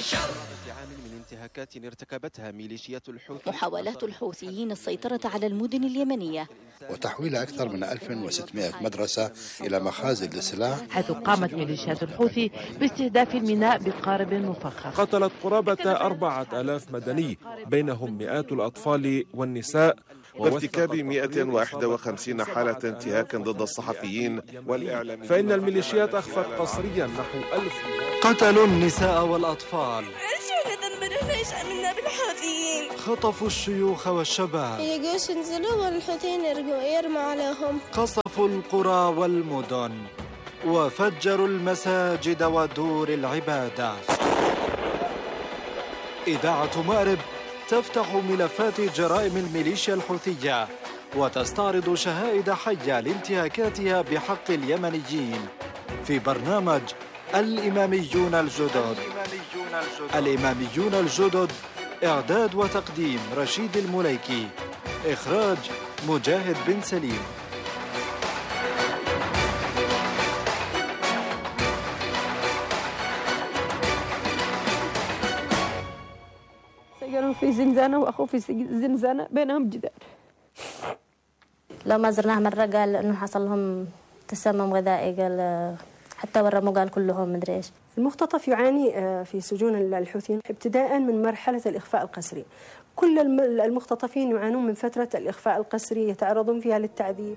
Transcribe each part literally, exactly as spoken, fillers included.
الشر. انتهاكات ارتكبتها ميليشيات الحوثي. محاولات الحوثيين السيطرة على المدن اليمنية وتحويل أكثر من ألف وستمائة مدرسة إلى مخازن للسلاح، حيث قامت ميليشيات الحوثي باستهداف الميناء بقارب مفخخ. قتلت قرابة أربعة آلاف مدني بينهم مئات الأطفال والنساء، وارتكاب مئة وواحد وخمسين حالة انتهاك ضد الصحفيين والإعلاميين. فإن الميليشيات أخفت قسريا نحو ألف. قتلوا النساء والأطفال، ليش عملنا بالحوثيين؟ خطفوا الشيوخ والشباب، يجوش ينزلوا والحوثيين يرموا عليهم، قصفوا القرى والمدن وفجروا المساجد ودور العبادة. إذاعة مأرب تفتح ملفات جرائم الميليشيا الحوثية وتستعرض شهائد حية لانتهاكاتها بحق اليمنيين في برنامج الإماميون الجدد. الإماميون الجدد، إعداد وتقديم رشيد المليكي، إخراج مجاهد بن سليم. سجنوا في زنزانة وأخوه في زنزانة بينهم جدار. لو ما زرناه مرة قال إنه حصل لهم تسمم غذائي، قال حتى ورموا قال كلهم مدري إيش. المختطف يعاني في سجون الحوثيين ابتداء من مرحلة الإخفاء القسري. كل المختطفين يعانون من فترة الإخفاء القسري، يتعرضون فيها للتعذيب.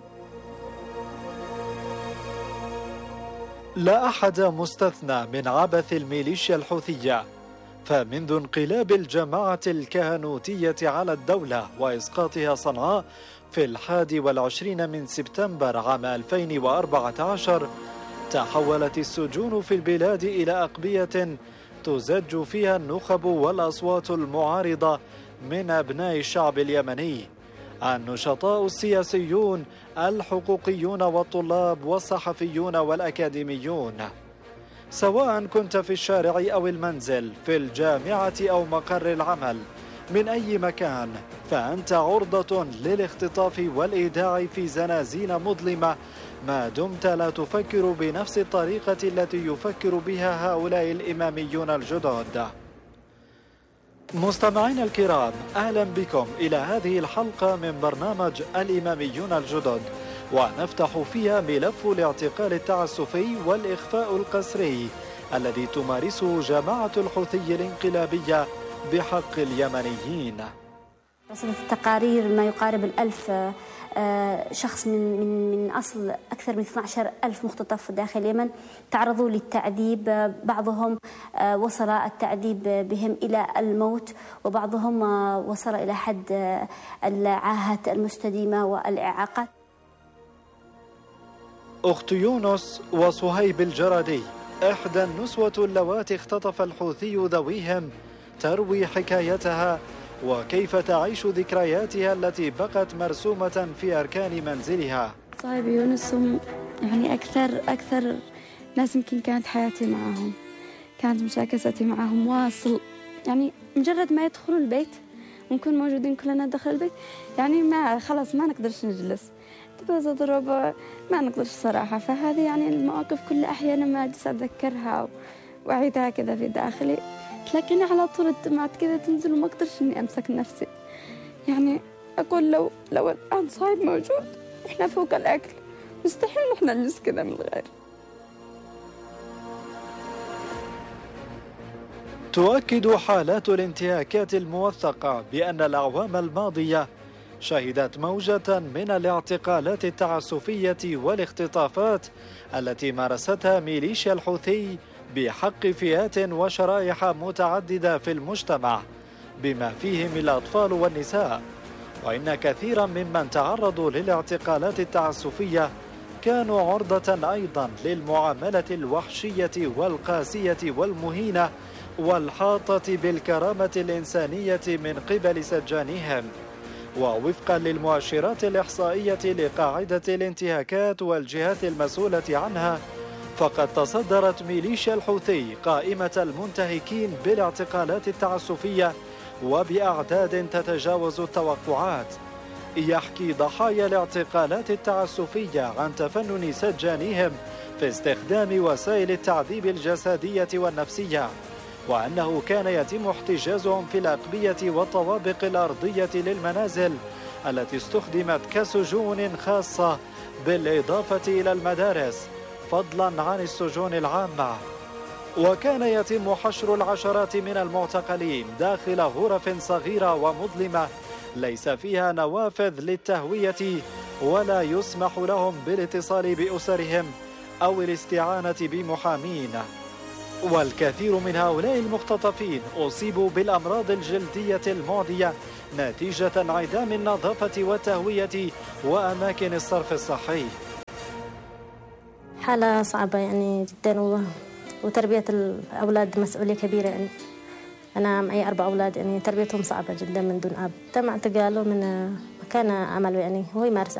لا أحد مستثنى من عبث الميليشيا الحوثية، فمنذ انقلاب الجماعة الكهنوتية على الدولة وإسقاطها صنعاء في الحادي والعشرين من سبتمبر عام ألفين وأربعة عشر، تحولت السجون في البلاد إلى أقبية تزج فيها النخب والأصوات المعارضة من أبناء الشعب اليمني، النشطاء السياسيون، الحقوقيون والطلاب والصحفيون والأكاديميون. سواء كنت في الشارع أو المنزل، في الجامعة أو مقر العمل، من أي مكان، فأنت عرضة للاختطاف والإيداع في زنازين مظلمة ما دمت لا تفكر بنفس الطريقة التي يفكر بها هؤلاء الإماميون الجدد. مستمعين الكرام، أهلا بكم إلى هذه الحلقة من برنامج الإماميون الجدد، ونفتح فيها ملف الاعتقال التعسفي والإخفاء القسري الذي تمارسه جماعة الحوثي الانقلابية بحق اليمنيين. رصدت التقارير ما يقارب الألف شخص من من من أصل أكثر من اثني عشر ألف مختطف داخل اليمن تعرضوا للتعذيب. بعضهم وصل التعذيب بهم إلى الموت، وبعضهم وصل إلى حد العاهة المستديمة والإعاقة. أخت يونس وصهيب الجرادي، إحدى النسوة اللواتي اختطف الحوثي ذويهم، تروي حكايتها وكيف تعيش ذكرياتها التي بقت مرسومة في أركان منزلها. صهيب يونس هم يعني أكثر أكثر ناس يمكن كانت حياتي معهم، كانت مشاكستي معهم واصل، يعني مجرد ما يدخلوا البيت ونكون موجودين كلنا داخل البيت، يعني ما خلاص ما نقدرش نجلس، تبغى تضرب ما نقدرش صراحة. فهذه يعني المواقف كل أحيانا ما أجلس أتذكرها وأعيدها كذا في داخلي، تلاقيني على طول الدمعات كذا تنزل وما أقدرش إني أمسك نفسي. يعني أقول لو لو الآن صاحب موجود وإحنا فوق الأكل مستحيل إحنا نجلس كذا من الغير. تؤكد حالات الانتهاكات الموثقة بأن الأعوام الماضية شهدت موجة من الاعتقالات التعسفية والاختطافات التي مارستها ميليشيا الحوثي بحق فئات وشرائح متعددة في المجتمع، بما فيهم الأطفال والنساء. وإن كثيرا ممن تعرضوا للاعتقالات التعسفية كانوا عرضة أيضا للمعاملة الوحشية والقاسية والمهينة والحاطة بالكرامة الإنسانية من قبل سجانهم. ووفقا للمؤشرات الإحصائية لقاعدة الانتهاكات والجهات المسؤولة عنها، فقد تصدرت ميليشيا الحوثي قائمة المنتهكين بالاعتقالات التعسفية وبأعداد تتجاوز التوقعات. يحكي ضحايا الاعتقالات التعسفية عن تفنن سجانيهم في استخدام وسائل التعذيب الجسدية والنفسية، وأنه كان يتم احتجازهم في الأقبية والطوابق الأرضية للمنازل التي استخدمت كسجون خاصة بالإضافة إلى المدارس فضلا عن السجون العامة. وكان يتم حشر العشرات من المعتقلين داخل غرف صغيرة ومظلمة ليس فيها نوافذ للتهوية ولا يسمح لهم بالاتصال بأسرهم أو الاستعانة بمحامين. والكثير من هؤلاء المختطفين أصيبوا بالأمراض الجلدية المعدية نتيجة انعدام النظافة والتهوية وأماكن الصرف الصحي. حالة صعبة يعني جدا و... وتربية الأولاد مسؤولية كبيرة يعني. أنا معي أربع أولاد يعني تربيتهم صعبة جدا من دون أب. تم اعتقاله من مكان عمله يعني هو يمارس